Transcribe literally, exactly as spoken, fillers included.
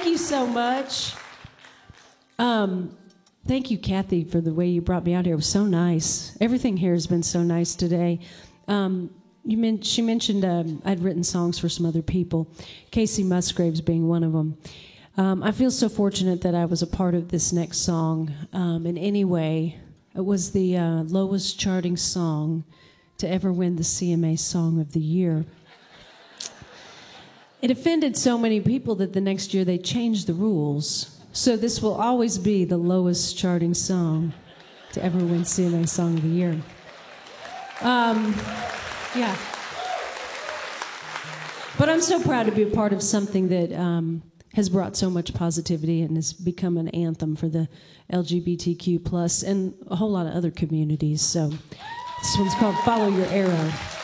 you so much. Um, thank you, Kathy, for the way you brought me out here. It was so nice. Everything here has been so nice today. Um, you men- she mentioned um, I'd written songs for some other people, Casey Musgraves being one of them. Um, I feel so fortunate that I was a part of this next song um, in any way. It was the uh, lowest charting song to ever win the C M A Song of the Year. It offended so many people that the next year they changed the rules. So this will always be the lowest charting song to ever win C M A Song of the Year. Um, yeah. But I'm so proud to be a part of something that um, has brought so much positivity and has become an anthem for the L G B T Q plus and a whole lot of other communities. So this one's called Follow Your Arrow.